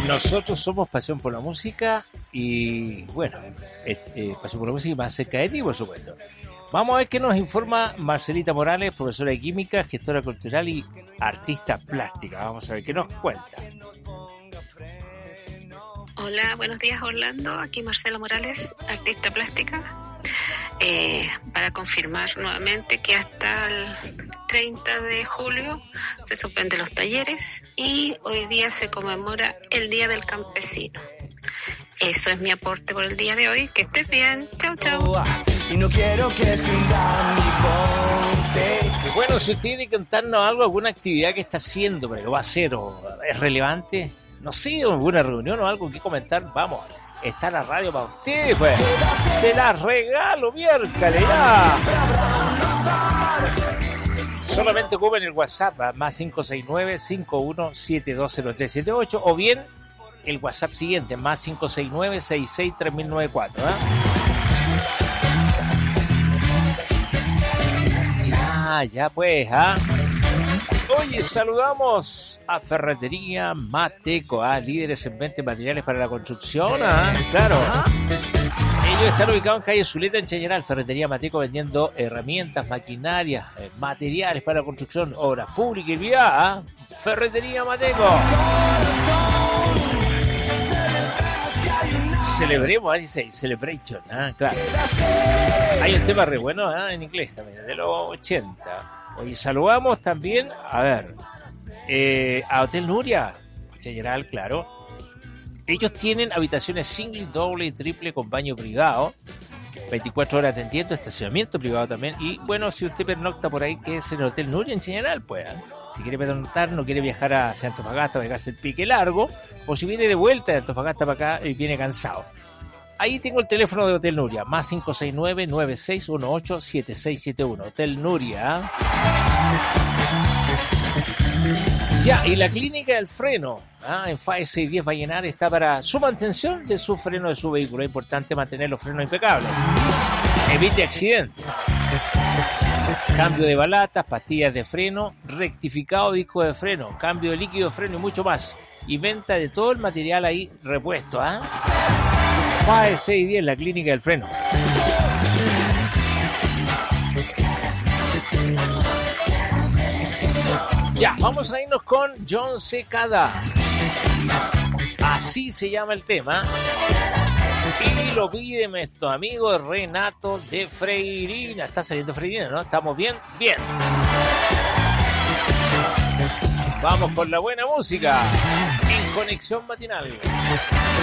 Nosotros somos Pasión por la Música y, bueno, Pasión por la Música más cerca de ti, por supuesto. Vamos a ver qué nos informa Marcelita Morales, profesora de Química, gestora cultural y artista plástica. Vamos a ver qué nos cuenta. Hola, buenos días Orlando, aquí Marcela Morales, artista plástica. Para confirmar nuevamente que hasta el 30 de julio se suspenden los talleres y hoy día se conmemora el Día del Campesino. Eso es mi aporte por el día de hoy. Que estés bien. Chau, chau. Y no quiero que siga mi voz. Bueno, si usted tiene que contarnos algo, alguna actividad que está haciendo, pero que va a hacer o es relevante, no sé, alguna reunión o algo que comentar, vamos. Está la radio para ustedes, pues. Se la regalo, miércoles, ya. Solamente ocupen el WhatsApp, más 569-51720378, o bien el WhatsApp siguiente, más 569-663094, ¿eh? Ya pues, ¿ah? Oye, saludamos a Ferretería Mateco, líderes en venta de materiales para la construcción, claro. Ellos están ubicados en calle Zuleta, en Chañaral. Ferretería Mateco vendiendo herramientas, maquinarias, materiales para la construcción, obras públicas y viadas. Ferretería Mateco. Celebremos, dice, celebration, claro. Hay un tema re bueno en inglés también, de los 80. Oye, saludamos también, a ver, a Hotel Nuria, Chañaral, claro. Ellos tienen habitaciones single, doble y triple con baño privado, 24 horas atendiendo, estacionamiento privado también. Y bueno, si usted pernocta por ahí, que es el Hotel Nuria en Chañaral, pues, si quiere pernoctar, no quiere viajar hacia Antofagasta, dejarse el pique largo, o si viene de vuelta de Antofagasta para acá y viene cansado. Ahí tengo el teléfono de Hotel Nuria, más 569-9618-7671. Hotel Nuria. Ya, y la clínica del freno, en FAE 610 Vallenar, está para su mantención de su freno de su vehículo. Es importante mantener los frenos impecables. Evite accidentes. Cambio de balatas, pastillas de freno, rectificado disco de freno, cambio de líquido de freno y mucho más. Y venta de todo el material ahí repuesto, FAE 610, la clínica del freno. Ya, vamos a irnos con John Secada. Así se llama el tema. Y lo pide nuestro amigo Renato de Freirina. Está saliendo Freirina, ¿no? ¿Estamos bien? Bien. Vamos con la buena música en Conexión Matinal.